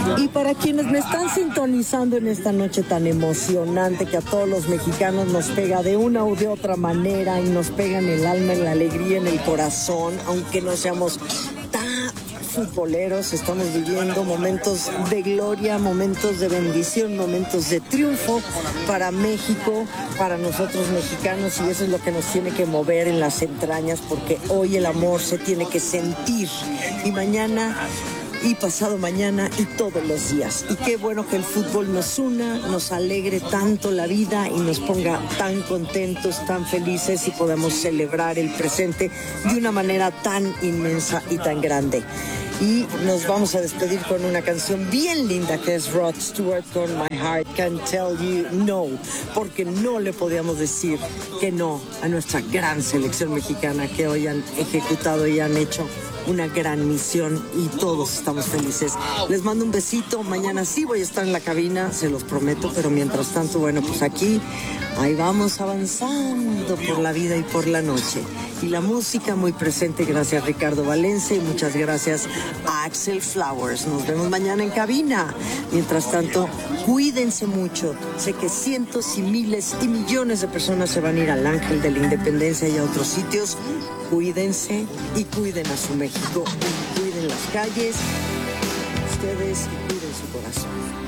Y para quienes me están sintonizando en esta noche tan emocionante que a todos los mexicanos nos pega de una u de otra manera y nos pega en el alma, en la alegría, en el corazón, aunque no seamos tan futboleros, estamos viviendo momentos de gloria, momentos de bendición, momentos de triunfo para México, para nosotros mexicanos, y eso es lo que nos tiene que mover en las entrañas, porque hoy el amor se tiene que sentir y mañana y pasado mañana y todos los días. Y qué bueno que el fútbol nos una, nos alegre tanto la vida y nos ponga tan contentos, tan felices y podamos celebrar el presente de una manera tan inmensa y tan grande. Y nos vamos a despedir con una canción bien linda que es Rod Stewart con My Heart Can't Tell You No, porque no le podíamos decir que no a nuestra gran selección mexicana que hoy han ejecutado y han hecho una gran misión y todos estamos felices. Les mando un besito, mañana sí voy a estar en la cabina, se los prometo, pero mientras tanto, bueno, pues aquí, ahí vamos avanzando por la vida y por la noche. Y la música muy presente, gracias Ricardo Valencia y muchas gracias a Axel Flowers. Nos vemos mañana en cabina. Mientras tanto, cuídense mucho. Sé que cientos y miles y millones de personas se van a ir al Ángel de la Independencia y a otros sitios. Cuídense y cuiden a su México. Cuiden las calles. Ustedes cuiden su corazón.